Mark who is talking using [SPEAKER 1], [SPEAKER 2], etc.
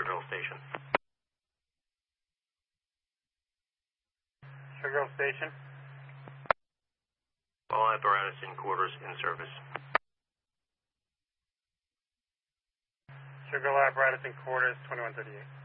[SPEAKER 1] Sugarville Station.
[SPEAKER 2] Sugarville Station.
[SPEAKER 1] All apparatus in quarters in service.
[SPEAKER 2] Sugarville apparatus in quarters, 2138.